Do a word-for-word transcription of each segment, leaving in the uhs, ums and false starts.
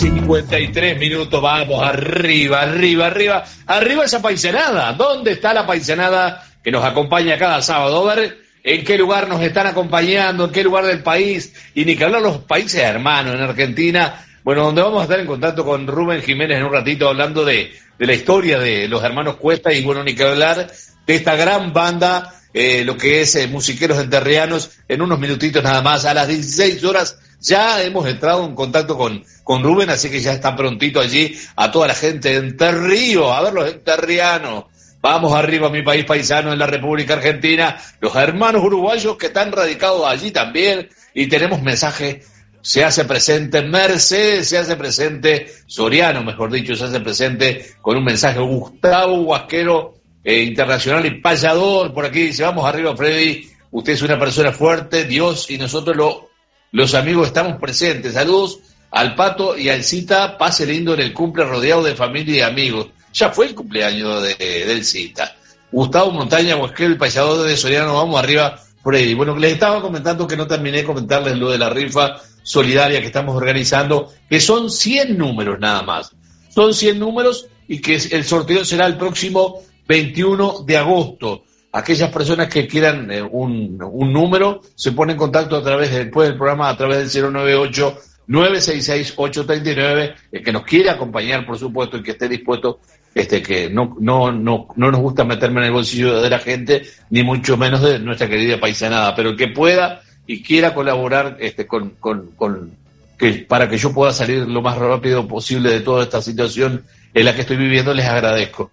cincuenta y tres minutos, vamos, arriba, arriba, arriba, arriba esa paisanada. ¿Dónde está la paisanada que nos acompaña cada sábado? A ver en qué lugar nos están acompañando, en qué lugar del país, y ni que hablar los países hermanos en Argentina, bueno, donde vamos a estar en contacto con Rubén Jiménez en un ratito hablando de, de la historia de los hermanos Cuesta, y bueno, ni que hablar de esta gran banda, eh, lo que es eh, Musiqueros Enterrianos, en unos minutitos nada más, a las dieciséis horas, ya hemos entrado en contacto con, con Rubén, así que ya está prontito allí a toda la gente de Enterrío, a ver los enterrianos. Vamos arriba, mi país paisano en la República Argentina, los hermanos uruguayos que están radicados allí también, y tenemos mensaje, se hace presente Mercedes, se hace presente Soriano, mejor dicho, se hace presente con un mensaje Gustavo Huasquero, eh, internacional y payador, por aquí dice, vamos arriba Freddy, usted es una persona fuerte, Dios y nosotros lo, los amigos estamos presentes, saludos al Pato y al Cita, pase lindo en el cumple rodeado de familia y amigos. Ya fue el cumpleaños de, del Cita. Gustavo Montaña, Huasquero, el payador de Soriano, vamos arriba, Freddy. Bueno, les estaba comentando que no terminé de comentarles lo de la rifa solidaria que estamos organizando, que son cien números nada más. Son cien números y que el sorteo será el próximo veintiuno de agosto. Aquellas personas que quieran eh, un, un número, se ponen en contacto a través, después del programa, a través del cero nueve ocho, nueve seis seis, ocho tres nueve, el que nos quiera acompañar, por supuesto, y que esté dispuesto, este que no no no no nos gusta meterme en el bolsillo de la gente, ni mucho menos de nuestra querida paisanada, pero el que pueda y quiera colaborar este con con con que para que yo pueda salir lo más rápido posible de toda esta situación en la que estoy viviendo, les agradezco.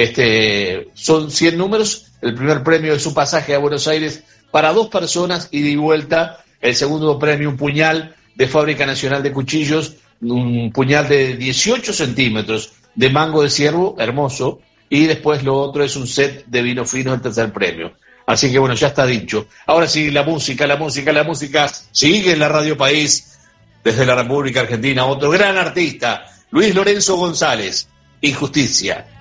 Este son cien números, el primer premio es un pasaje a Buenos Aires para dos personas ida y vuelta, el segundo premio un puñal de Fábrica Nacional de Cuchillos, un puñal de dieciocho centímetros de mango de ciervo, hermoso, y después lo otro es un set de vino fino, el tercer premio. Así que bueno, ya está dicho. Ahora sí, la música, la música, la música sigue en la Radio País, desde la República Argentina, otro gran artista, Luis Lorenzo González, Injusticia.